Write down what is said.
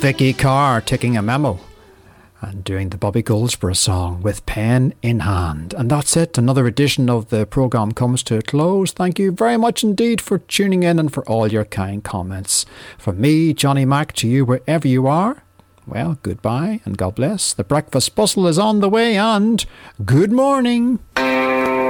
Vicky Carr taking a memo and doing the Bobby Goldsboro song with pen in hand. And that's it. Another edition of the programme comes to a close. Thank you very much indeed for tuning in and for all your kind comments. From me, Johnny Mac, to you wherever you are, well, goodbye and God bless. The breakfast bustle is on the way and good morning.